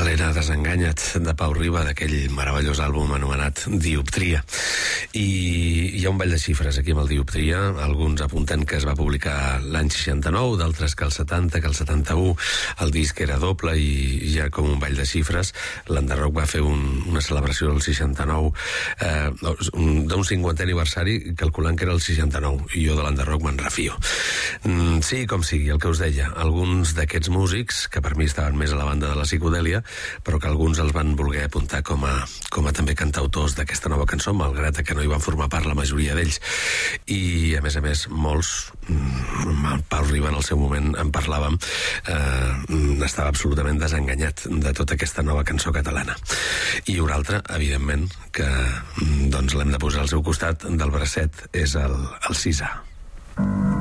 tal era Desenganya't, de Pau Riba, d'aquell meravellós àlbum anomenat Dioptria. I hi ha un ball de xifres aquí amb el Dioptria, alguns apunten que es va publicar l'any 69, d'altres que el 70, que el 71 el disc era doble i hi ha com un ball de xifres. L'Enderroc va fer una celebració del 69, d'un 50è aniversari, calculant que era el 69, i jo de l'Enderroc me'n refio. Sí, com sigui, el que us deia, alguns d'aquests músics, que per mi estaven més a la banda de la psicodèlia, però que alguns els van voler apuntar com a també cantautors d'aquesta nova cançó, malgrat que no hi van formar part la majoria d'ells. I, a més, molts, el Pau Riba en el seu moment en parlàvem, estava absolutament desenganyat de tota aquesta nova cançó catalana. I un altre, evidentment, que doncs l'hem de posar al seu costat, del bracet, és el Cisà.